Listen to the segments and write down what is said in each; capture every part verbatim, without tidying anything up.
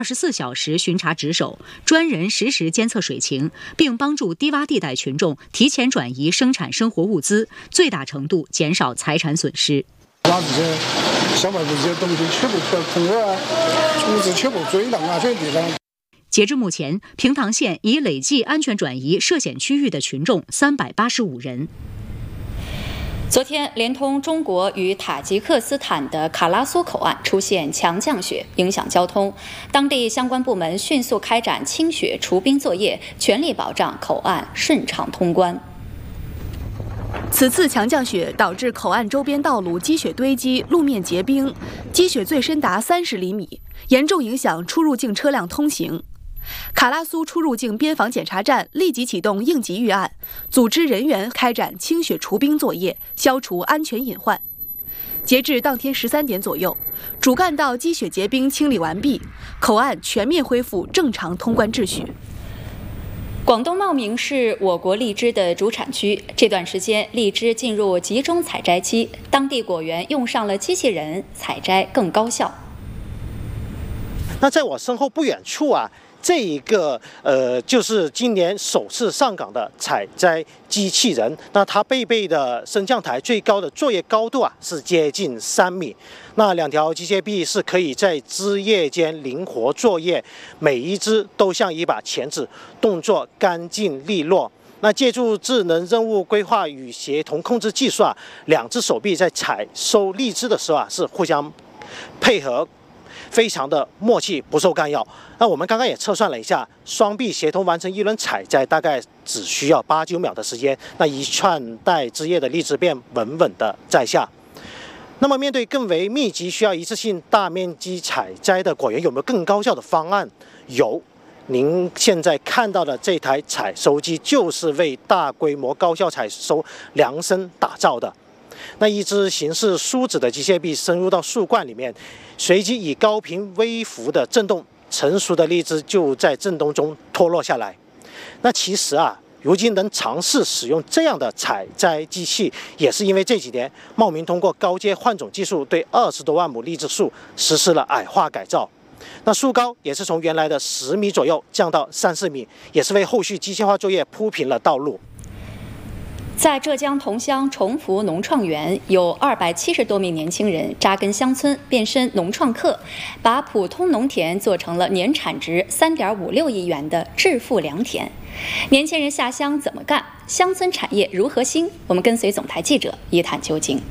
二十四小时巡查值守，专人实时监测水情，并帮助低洼地带群众提前转移生产生活物资，最大程度减少财产损失。 把这些小卖部这些东西全部不要空啊，物资全部追上啊，这地方。 截至目前，平塘县已累计安全转移涉险区域的群众三百八十五人。 昨天，连通中国与塔吉克斯坦的卡拉苏口岸出现强降雪，影响交通。当地相关部门迅速开展清雪除冰作业，全力保障口岸顺畅通关。 此次强降雪导致口岸周边道路积雪堆积，路面结冰，积雪最深达三十厘米，严重影响出入境车辆通行。卡拉苏出入境边防检查站立即启动应急预案，组织人员开展清雪除冰作业，消除安全隐患。截至当天十三点左右，主干道积雪结冰清理完毕，口岸全面恢复正常通关秩序。 广东茂名是我国荔枝的主产区，这段时间荔枝进入集中采摘期，当地果园用上了机器人，采摘更高效。 那在我身后不远处啊。这一个呃，就是今年首次上岗的采摘机器人。那它配备的升降台最高的作业高度啊是接近三米。那两条机械臂是可以在枝叶间灵活作业，每一只都像一把钳子，动作干净利落。那借助智能任务规划与协同控制技术啊，两只手臂在采收荔枝的时候啊是互相配合。非常的默契，不受干扰。那我们刚刚也测算了一下，双臂协同完成一轮采摘，大概只需要八九秒的时间。那一串带枝叶的荔枝便稳稳的在下。那么，面对更为密集、需要一次性大面积采摘的果园，有没有更高效的方案？有。您现在看到的这台采收机，就是为大规模高效采收量身打造的。那一只形似梳子的机械臂深入到树冠里面，随即以高频微幅的震动，成熟的荔枝就在震动中脱落下来。那其实啊，如今能尝试使用这样的采摘机器，也是因为这几年茂名通过高阶换种技术，对二十多万亩荔枝树实施了矮化改造。那树高也是从原来的十米左右降到三四米，也是为后续机械化作业铺平了道路。 在浙江桐乡崇福农创园，有二百七十多名年轻人扎根乡村，变身农创客，把普通农田做成了年产值三点五六亿元的致富良田。年轻人下乡怎么干？乡村产业如何兴？我们跟随总台记者一探究竟。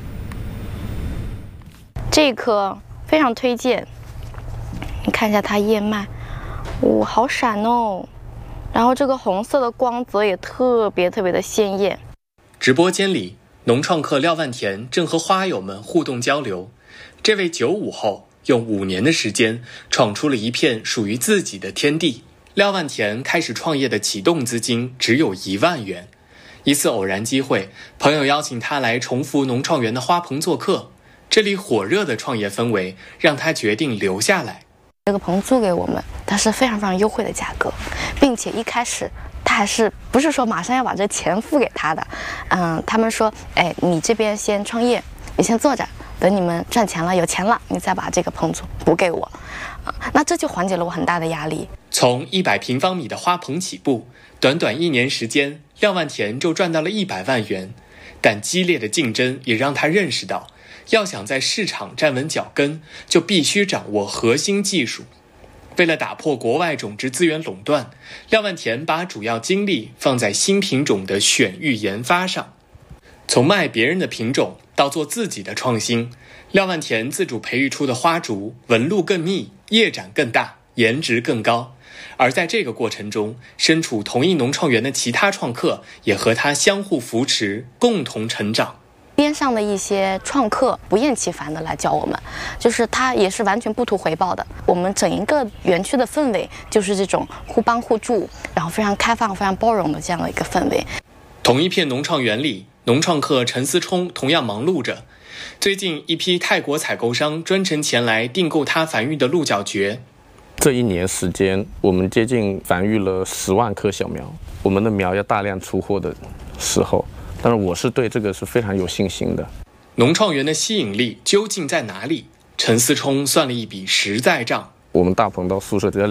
这棵非常推荐，你看一下它叶脉，哇、哦，好闪哦！然后这个红色的光泽也特别特别的鲜艳。 直播间里，农创客廖万田正和花友们互动交流。这位九五后用五年的时间闯出了一片属于自己的天地。廖万田开始创业的启动资金只有一万元。一次偶然机会，朋友邀请他来崇福农创园的花棚做客。这里火热的创业氛围让他决定留下来。 这个棚租给我们，它是非常非常优惠的价格，并且一开始他还是不是说马上要把这钱付给他的，嗯，他们说，哎，你这边先创业，你先做着，等你们赚钱了有钱了，你再把这个棚租补给我，啊，那这就缓解了我很大的压力。 从一百平方米的花棚起步，短短一年时间，廖万田就赚到了一百万元。但激烈的竞争也让他认识到，要想在市场站稳脚跟，就必须掌握核心技术。为了打破国外种植资源垄断，廖万田把主要精力放在新品种的选育研发上。从卖别人的品种到做自己的创新，廖万田自主培育出的花株纹路更密，叶展更大，颜值更高。而在这个过程中，身处同一农创园的其他创客也和他相互扶持，共同成长。 边上的一些创客不厌其烦的来教我们，就是他也是完全不图回报的。我们整一个园区的氛围就是这种互帮互助，然后非常开放、非常包容的这样的一个氛围。 同一片农创园里，农创客陈思冲同样忙碌着。最近，一批泰国采购商专程前来订购他繁育的鹿角蕨。 这一年时间，我们接近繁育了十万棵小苗。我们的苗要大量出货的时候，但是我是对这个是非常有信心的。 农创园的吸引力究竟在哪里？陈思冲算了一笔实在账： 我们大棚到宿舍只要